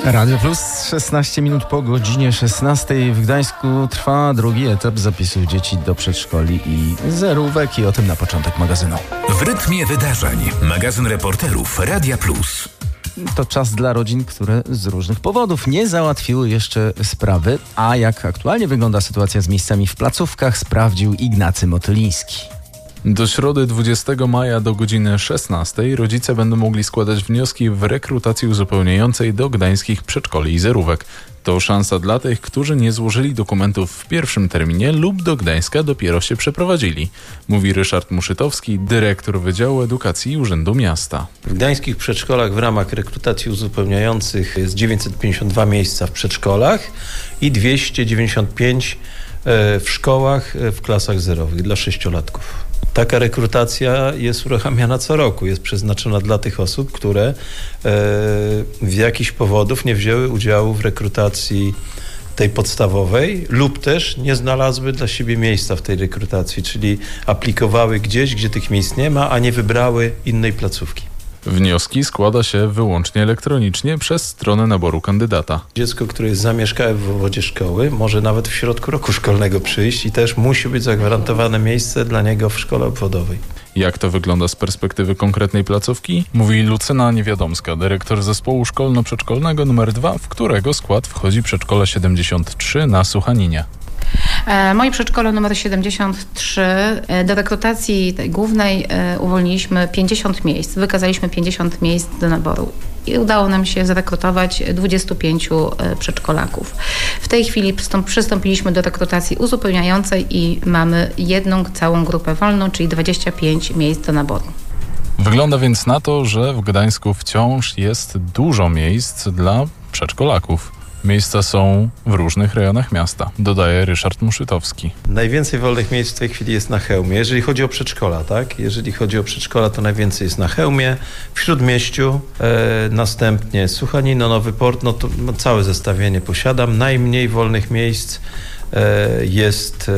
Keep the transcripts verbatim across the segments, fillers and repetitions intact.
Radio Plus, szesnaście minut po godzinie szesnastej. W Gdańsku trwa drugi etap zapisu dzieci do przedszkoli i zerówek, i o tym na początek magazynu. W rytmie wydarzeń. Magazyn reporterów Radia Plus. To czas dla rodzin, które z różnych powodów nie załatwiły jeszcze sprawy. A jak aktualnie wygląda sytuacja z miejscami w placówkach, sprawdził Ignacy Motyliński. Do środy dwudziestego maja do godziny szesnastej rodzice będą mogli składać wnioski w rekrutacji uzupełniającej do gdańskich przedszkoli i zerówek. To szansa dla tych, którzy nie złożyli dokumentów w pierwszym terminie lub do Gdańska dopiero się przeprowadzili, mówi Ryszard Muszytowski, dyrektor Wydziału Edukacji Urzędu Miasta. W gdańskich przedszkolach w ramach rekrutacji uzupełniających jest dziewięćset pięćdziesiąt dwa miejsca w przedszkolach i dwieście dziewięćdziesiąt pięć w szkołach w klasach zerowych dla sześciolatków. Taka rekrutacja jest uruchamiana co roku. Jest przeznaczona dla tych osób, które e, w jakichś powodów nie wzięły udziału w rekrutacji tej podstawowej lub też nie znalazły dla siebie miejsca w tej rekrutacji, czyli aplikowały gdzieś, gdzie tych miejsc nie ma, a nie wybrały innej placówki. Wnioski składa się wyłącznie elektronicznie przez stronę naboru kandydata. Dziecko, które jest zamieszkałe w obwodzie szkoły, może nawet w środku roku szkolnego przyjść i też musi być zagwarantowane miejsce dla niego w szkole obwodowej. Jak to wygląda z perspektywy konkretnej placówki? Mówi Lucyna Niewiadomska, dyrektor zespołu szkolno-przedszkolnego numer dwa, w którego skład wchodzi przedszkole siedemdziesiąt trzy na Suchaninie. Moje przedszkole numer siedemdziesiąt trzy. Do rekrutacji tej głównej uwolniliśmy pięćdziesiąt miejsc. Wykazaliśmy pięćdziesiąt miejsc do naboru. I udało nam się zrekrutować dwudziestu pięciu przedszkolaków. W tej chwili przystąpiliśmy do rekrutacji uzupełniającej i mamy jedną całą grupę wolną, czyli dwadzieścia pięć miejsc do naboru. Wygląda więc na to, że w Gdańsku wciąż jest dużo miejsc dla przedszkolaków. Miejsca są w różnych rejonach miasta, dodaje Ryszard Muszytowski. Najwięcej wolnych miejsc w tej chwili jest na Chełmie, jeżeli chodzi o przedszkola, tak? Jeżeli chodzi o przedszkola, to najwięcej jest na Chełmie, w Śródmieściu, e, następnie Suchanino, Nowy Port, no to no, całe zestawienie posiadam. Najmniej wolnych miejsc e, jest e,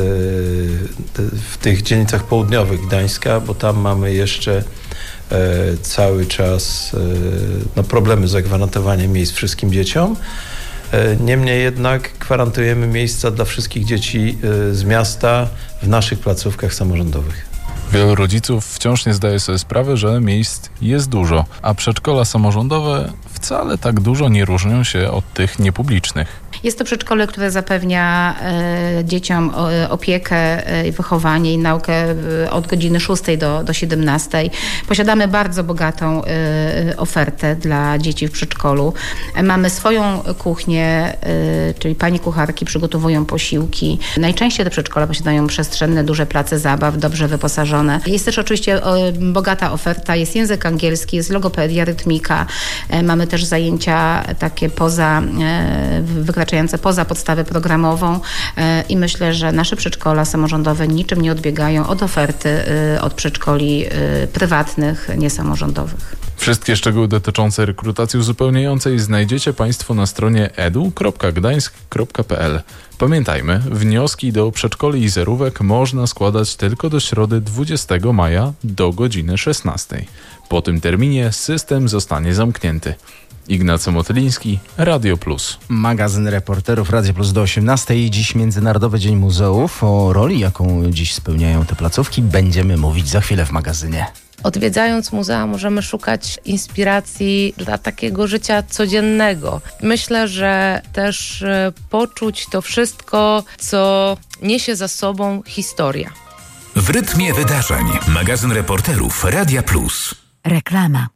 w tych dzielnicach południowych Gdańska, bo tam mamy jeszcze e, cały czas e, no, problemy z zagwarantowaniem miejsc wszystkim dzieciom. Niemniej jednak gwarantujemy miejsca dla wszystkich dzieci z miasta w naszych placówkach samorządowych. Wielu rodziców wciąż nie zdaje sobie sprawy, że miejsc jest dużo, a przedszkola samorządowe wcale tak dużo nie różnią się od tych niepublicznych. Jest to przedszkole, które zapewnia e, dzieciom o, opiekę, e, wychowanie i naukę e, od godziny szóstej do, do siedemnastej. Posiadamy bardzo bogatą e, ofertę dla dzieci w przedszkolu. E, mamy swoją kuchnię, e, czyli pani kucharki przygotowują posiłki. Najczęściej te przedszkola posiadają przestrzenne, duże place zabaw, dobrze wyposażone. Jest też oczywiście e, bogata oferta, jest język angielski, jest logopedia, rytmika. E, mamy też zajęcia takie poza e, wykraczające poza podstawę programową i myślę, że nasze przedszkola samorządowe niczym nie odbiegają od oferty od przedszkoli prywatnych, niesamorządowych. Wszystkie szczegóły dotyczące rekrutacji uzupełniającej znajdziecie Państwo na stronie edu kropka gdańsk kropka p l. Pamiętajmy, wnioski do przedszkoli i zerówek można składać tylko do środy dwudziestego maja do godziny szesnastej. Po tym terminie system zostanie zamknięty. Ignacy Motyliński, Radio Plus. Magazyn reporterów Radio Plus do osiemnastej. Dziś Międzynarodowy Dzień Muzeów. O roli, jaką dziś spełniają te placówki, będziemy mówić za chwilę w magazynie. Odwiedzając muzea możemy szukać inspiracji dla takiego życia codziennego. Myślę, że też poczuć to wszystko, co niesie za sobą historia. W rytmie wydarzeń. Magazyn reporterów Radia Plus. Reklama.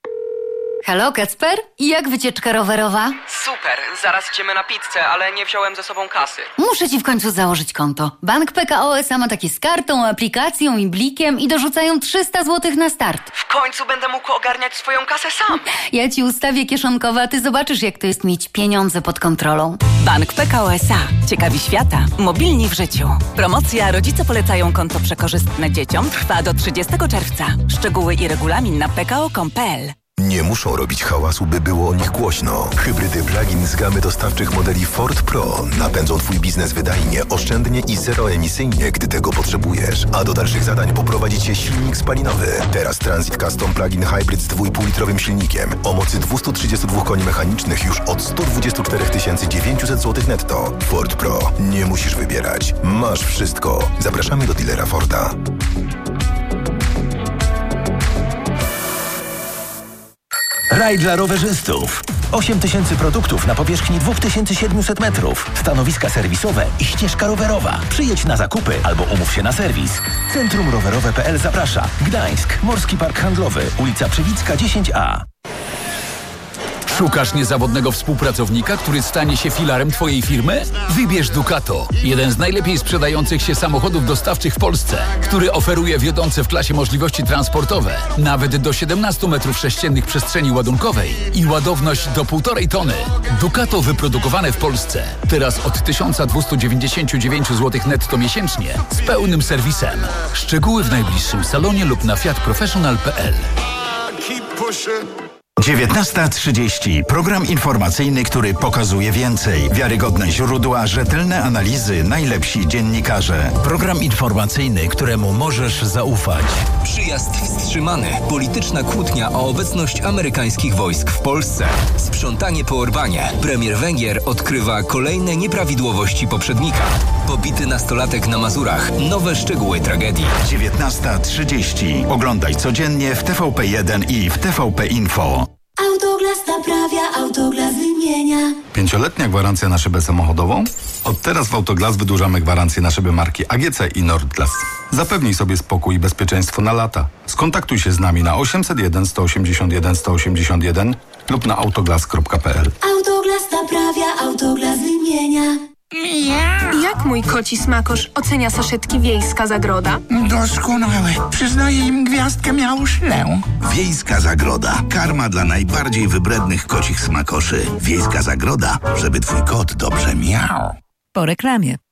Halo, Kacper? Jak wycieczka rowerowa? Super, zaraz idziemy na pizzę, ale nie wziąłem ze sobą kasy. Muszę ci w końcu założyć konto. Bank P K O S A ma takie z kartą, aplikacją i blikiem i dorzucają trzysta złotych na start. W końcu będę mógł ogarniać swoją kasę sam. Ja ci ustawię kieszonkowe, a ty zobaczysz, jak to jest mieć pieniądze pod kontrolą. Bank P K O S A. Ciekawi świata. Mobilni w życiu. Promocja Rodzice polecają konto przekorzystne dzieciom trwa do trzydziestego czerwca. Szczegóły i regulamin na p k o kropka com kropka p l. Nie muszą robić hałasu, by było o nich głośno. Hybrydy plug-in z gamy dostawczych modeli Ford Pro napędzą Twój biznes wydajnie, oszczędnie i zeroemisyjnie, gdy tego potrzebujesz. A do dalszych zadań poprowadzi Cię silnik spalinowy. Teraz Transit Custom Plug-in Hybrid z dwójpółlitrowym silnikiem o mocy dwieście trzydzieści dwa koni mechanicznych już od sto dwadzieścia cztery tysiące dziewięćset złotych netto. Ford Pro. Nie musisz wybierać. Masz wszystko. Zapraszamy do dealera Forda. Raj dla rowerzystów. osiem tysięcy produktów na powierzchni dwa tysiące siedemset metrów. Stanowiska serwisowe i ścieżka rowerowa. Przyjedź na zakupy albo umów się na serwis. Centrum Rowerowe kropka p l zaprasza. Gdańsk. Morski Park Handlowy. Ulica Przewicka dziesięć A. Szukasz niezawodnego współpracownika, który stanie się filarem Twojej firmy? Wybierz Ducato. Jeden z najlepiej sprzedających się samochodów dostawczych w Polsce, który oferuje wiodące w klasie możliwości transportowe, nawet do siedemnaście metrów sześciennych przestrzeni ładunkowej i ładowność do półtorej tony. Ducato wyprodukowane w Polsce. Teraz od tysiąc dwieście dziewięćdziesiąt dziewięć złotych netto miesięcznie z pełnym serwisem. Szczegóły w najbliższym salonie lub na fiat professional kropka p l. dziewiętnasta trzydzieści. Program informacyjny, który pokazuje więcej. Wiarygodne źródła, rzetelne analizy, najlepsi dziennikarze. Program informacyjny, któremu możesz zaufać. Przyjazd wstrzymany. Polityczna kłótnia o obecność amerykańskich wojsk w Polsce. Sprzątanie po Orbanie. Premier Węgier odkrywa kolejne nieprawidłowości poprzednika. Pobity nastolatek na Mazurach. Nowe szczegóły tragedii. dziewiętnasta trzydzieści. Oglądaj codziennie w T V P jeden i w T V P Info. Autoglas naprawia, Autoglas wymienia. Pięcioletnia gwarancja na szybę samochodową? Od teraz w Autoglas wydłużamy gwarancję na szyby marki A G C i Nordglas. Zapewnij sobie spokój i bezpieczeństwo na lata. Skontaktuj się z nami na osiemset jeden sto osiemdziesiąt jeden sto osiemdziesiąt jeden lub na autoglas kropka p l. Autoglas naprawia, Autoglas wymienia. Jak mój koci smakosz ocenia saszetki Wiejska Zagroda? Doskonałe. Przyznaję im gwiazdkę miałuszlę. Wiejska Zagroda. Karma dla najbardziej wybrednych kocich smakoszy. Wiejska Zagroda, żeby twój kot dobrze miał. Po reklamie.